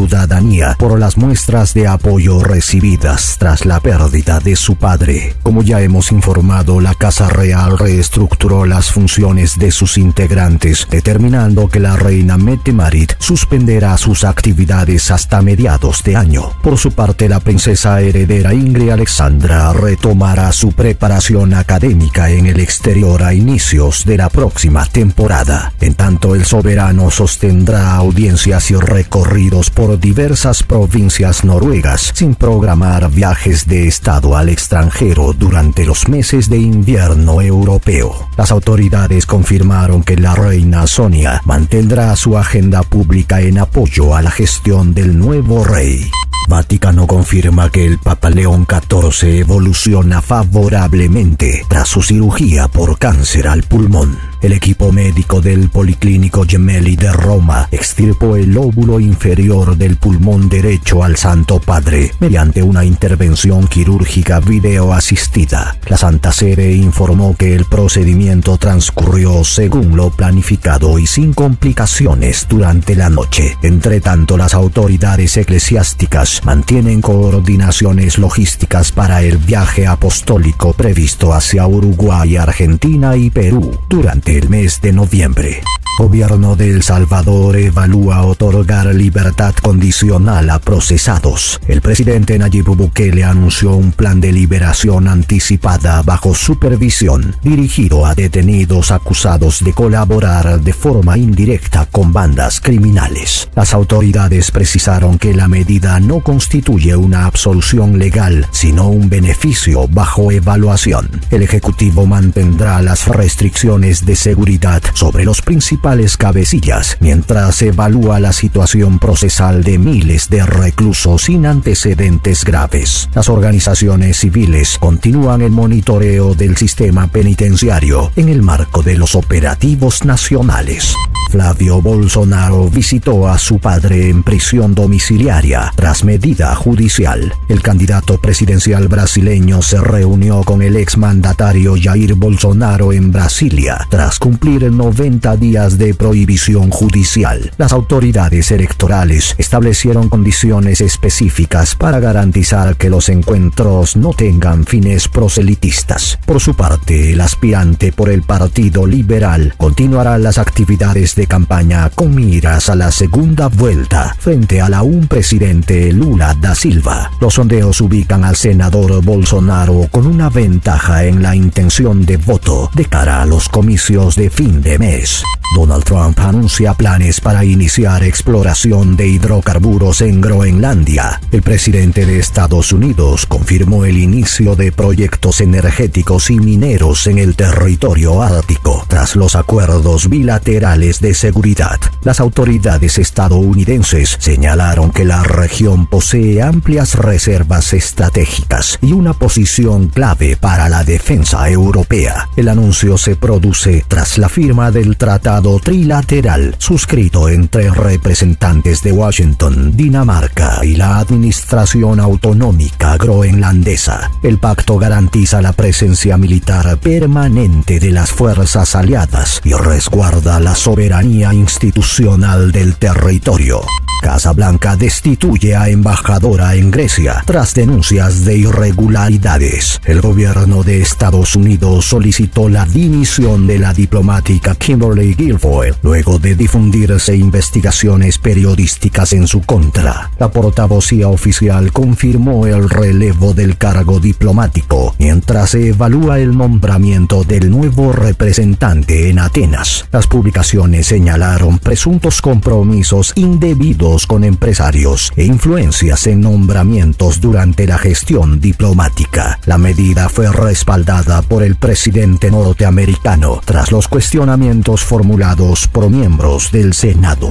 ciudadanía por las muestras de apoyo recibidas tras la pérdida de su padre. Como ya hemos informado, la Casa Real reestructuró las funciones de sus integrantes, determinando que la reina Mette-Marit suspenderá sus actividades hasta mediados de año. Por su parte, la princesa heredera Ingrid Alexandra retomará su preparación académica en el exterior a inicios de la próxima temporada. En tanto, el soberano sostendrá audiencias y recorridos por diversas provincias noruegas, sin programar viajes de estado al extranjero durante los meses de invierno europeo. Las autoridades confirmaron que la reina Sonia mantendrá su agenda pública en apoyo a la gestión del nuevo rey. Vaticano confirma que el Papa León XIV evoluciona favorablemente tras su cirugía por cáncer al pulmón. El equipo médico del Policlínico Gemelli de Roma extirpó el lóbulo inferior del pulmón derecho al Santo Padre mediante una intervención quirúrgica videoasistida. La Santa Sede informó que el procedimiento transcurrió según lo planificado y sin complicaciones durante la noche. Entre tanto, las autoridades eclesiásticas mantienen coordinaciones logísticas para el viaje apostólico previsto hacia Uruguay, Argentina y Perú durante el mes de noviembre. Gobierno de El Salvador evalúa otorgar libertad condicional a procesados. El presidente Nayib Bukele anunció un plan de liberación anticipada bajo supervisión dirigido a detenidos acusados de colaborar de forma indirecta con bandas criminales. Las autoridades precisaron que la medida no constituye una absolución legal, sino un beneficio bajo evaluación. El Ejecutivo mantendrá las restricciones de seguridad sobre los principales cabecillas mientras evalúa la situación procesal de miles de reclusos sin antecedentes graves. Las organizaciones civiles continúan el monitoreo del sistema penitenciario en el marco de los operativos nacionales. Flavio Bolsonaro visitó a su padre en prisión domiciliaria tras medida judicial. El candidato presidencial brasileño se reunió con el exmandatario Jair Bolsonaro en Brasilia tras cumplir 90 días de prohibición judicial. Las autoridades electorales establecieron condiciones específicas para garantizar que los encuentros no tengan fines proselitistas. Por su parte, el aspirante por el Partido Liberal continuará las actividades de campaña con miras a la segunda vuelta frente al aún presidente Lula da Silva. Los sondeos ubican al senador Bolsonaro con una ventaja en la intención de voto de cara a los comicios de fin de mes. Donald Trump anuncia planes para iniciar exploración de hidrocarburos en Groenlandia. El presidente de Estados Unidos confirmó el inicio de proyectos energéticos y mineros en el territorio ártico tras los acuerdos bilaterales de seguridad. Las autoridades estadounidenses señalaron que la región posee amplias reservas estratégicas y una posición clave para la defensa europea. El anuncio se produce tras la firma del tratado trilateral suscrito entre representantes de Washington, Dinamarca y la administración autonómica groenlandesa. El pacto garantiza la presencia militar permanente de las fuerzas aliadas y resguarda la soberanía institucional del territorio. Casa Blanca destituye a embajadora en Grecia tras denuncias de irregularidades. El gobierno de Estados Unidos solicitó la dimisión de la diplomática Kimberly Guilfoyle luego de difundirse investigaciones periodísticas en su contra. La portavocía oficial confirmó el relevo del cargo diplomático mientras se evalúa el nombramiento del nuevo representante en Atenas. Las publicaciones señalaron presuntos compromisos indebidos con empresarios e influencias en nombramientos durante la gestión diplomática. La medida fue respaldada por el presidente norteamericano tras los cuestionamientos formulados por miembros del Senado.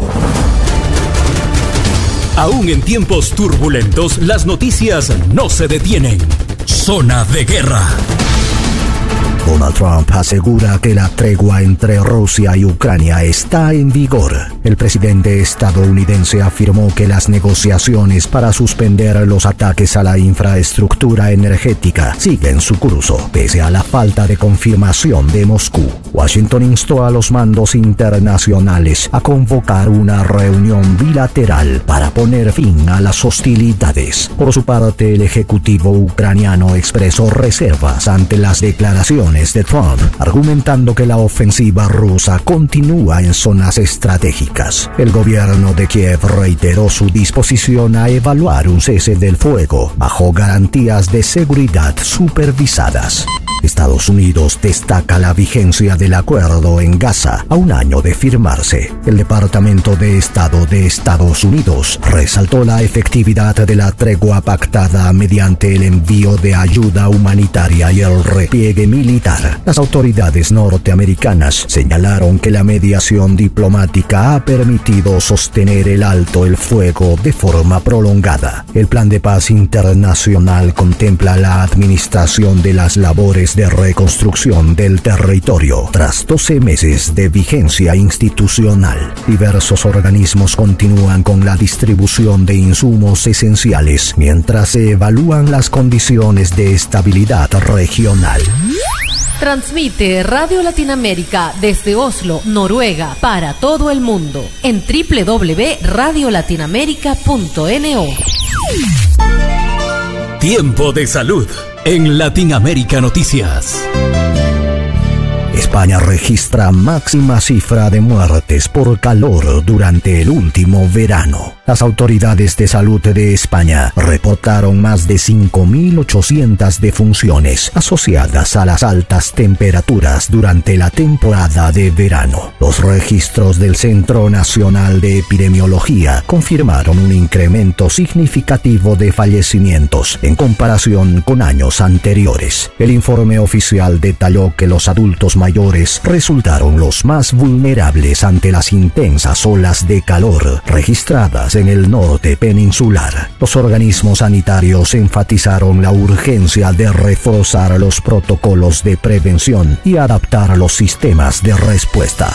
Aún en tiempos turbulentos, las noticias no se detienen. Zona de Guerra. Donald Trump asegura que la tregua entre Rusia y Ucrania está en vigor. El presidente estadounidense afirmó que las negociaciones para suspender los ataques a la infraestructura energética siguen su curso, pese a la falta de confirmación de Moscú. Washington instó a los mandos internacionales a convocar una reunión bilateral para poner fin a las hostilidades. Por su parte, el ejecutivo ucraniano expresó reservas ante las declaraciones de Trump, argumentando que la ofensiva rusa continúa en zonas estratégicas. El gobierno de Kiev reiteró su disposición a evaluar un cese del fuego bajo garantías de seguridad supervisadas. Estados Unidos destaca la vigencia del acuerdo en Gaza a un año de firmarse. El Departamento de Estado de Estados Unidos resaltó la efectividad de la tregua pactada mediante el envío de ayuda humanitaria y el repliegue militar. Las autoridades norteamericanas señalaron que la mediación diplomática ha permitido sostener el alto el fuego de forma prolongada. El Plan de Paz Internacional contempla la administración de las labores de reconstrucción del territorio tras 12 meses de vigencia institucional. Diversos organismos continúan con la distribución de insumos esenciales mientras se evalúan las condiciones de estabilidad regional. Transmite Radio Latinoamérica desde Oslo, Noruega, para todo el mundo en www.radiolatinoamerica.no. Tiempo de salud en Latinoamérica Noticias. España registra máxima cifra de muertes por calor durante el último verano. Las autoridades de salud de España reportaron más de 5.800 defunciones asociadas a las altas temperaturas durante la temporada de verano. Los registros del Centro Nacional de Epidemiología confirmaron un incremento significativo de fallecimientos en comparación con años anteriores. El informe oficial detalló que los adultos mayores resultaron los más vulnerables ante las intensas olas de calor registradas en el norte peninsular. Los organismos sanitarios enfatizaron la urgencia de reforzar los protocolos de prevención y adaptar los sistemas de respuesta.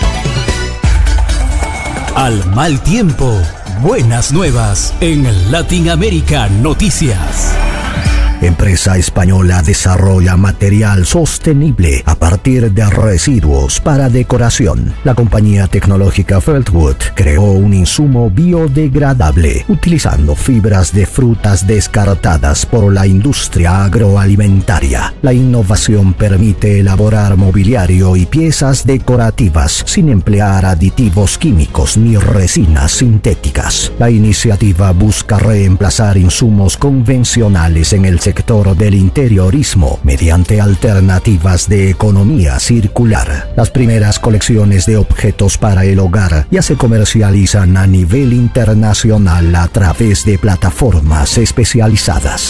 Al mal tiempo, buenas nuevas en Latinoamérica Noticias. Empresa española desarrolla material sostenible a partir de residuos para decoración. La compañía tecnológica Feltwood creó un insumo biodegradable utilizando fibras de frutas descartadas por la industria agroalimentaria. La innovación permite elaborar mobiliario y piezas decorativas sin emplear aditivos químicos ni resinas sintéticas. La iniciativa busca reemplazar insumos convencionales en el sector del interiorismo mediante alternativas de economía circular. Las primeras colecciones de objetos para el hogar ya se comercializan a nivel internacional a través de plataformas especializadas.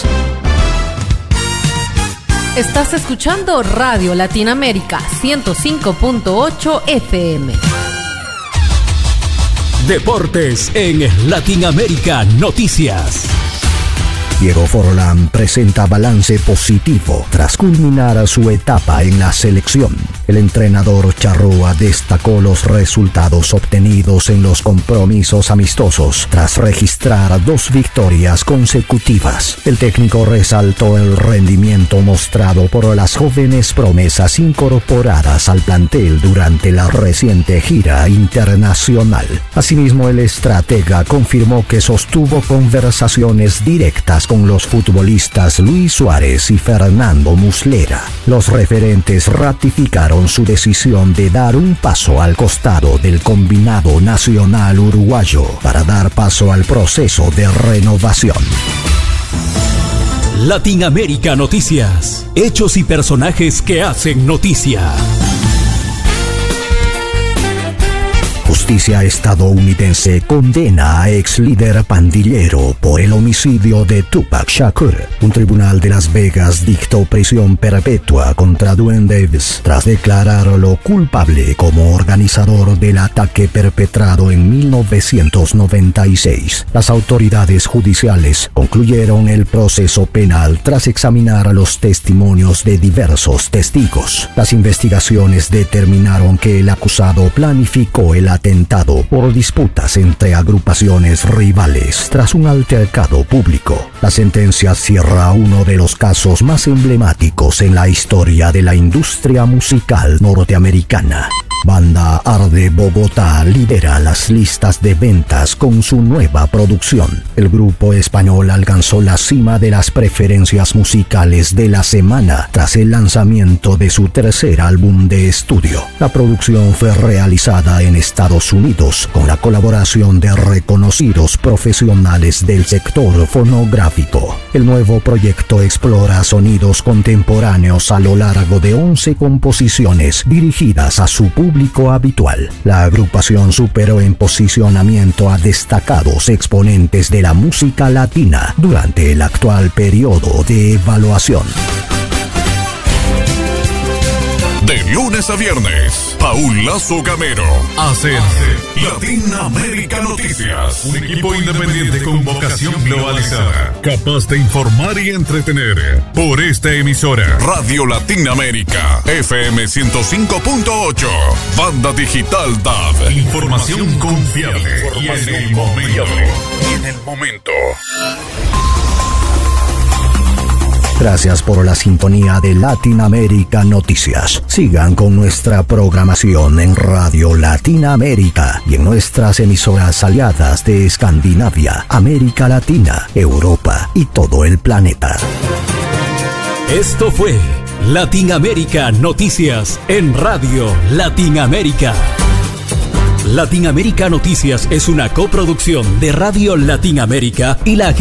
Estás escuchando Radio Latinoamérica 105.8 FM. Deportes en Latinoamérica Noticias. Diego Forlán presenta balance positivo tras culminar su etapa en la selección. El entrenador charrúa destacó los resultados obtenidos en los compromisos amistosos tras registrar 2 victorias consecutivas. El técnico resaltó el rendimiento mostrado por las jóvenes promesas incorporadas al plantel durante la reciente gira internacional. Asimismo, el estratega confirmó que sostuvo conversaciones directas con los futbolistas Luis Suárez y Fernando Muslera. Los referentes ratificaron su decisión de dar un paso al costado del combinado nacional uruguayo para dar paso al proceso de renovación. Latinoamérica Noticias. Hechos y personajes que hacen noticia. Justicia estadounidense condena a ex líder pandillero por el homicidio de Tupac Shakur. Un tribunal de Las Vegas dictó prisión perpetua contra Duane Davis tras declararlo culpable como organizador del ataque perpetrado en 1996. Las autoridades judiciales concluyeron el proceso penal tras examinar los testimonios de diversos testigos. Las investigaciones determinaron que el acusado planificó el atentado alimentado por disputas entre agrupaciones rivales tras un altercado público. La sentencia cierra uno de los casos más emblemáticos en la historia de la industria musical norteamericana. Banda Arde Bogotá lidera las listas de ventas con su nueva producción. El grupo español alcanzó la cima de las preferencias musicales de la semana tras el lanzamiento de su tercer álbum de estudio. La producción fue realizada en Estados Unidos con la colaboración de reconocidos profesionales del sector fonográfico. El nuevo proyecto explora sonidos contemporáneos a lo largo de 11 composiciones dirigidas a su público habitual. La agrupación superó en posicionamiento a destacados exponentes de la música latina durante el actual periodo de evaluación. De lunes a viernes, Paul Lazo Gamero hace Latinoamérica Noticias. Un equipo independiente con vocación globalizada, capaz de informar y entretener. Por esta emisora, Radio Latinoamérica, FM 105.8, Banda Digital DAB. Información confiable y en el momento. Gracias por la sintonía de Latinoamérica Noticias. Sigan con nuestra programación en Radio Latinoamérica y en nuestras emisoras aliadas de Escandinavia, América Latina, Europa y todo el planeta. Esto fue Latinoamérica Noticias en Radio Latinoamérica. Latinoamérica Noticias es una coproducción de Radio Latinoamérica y la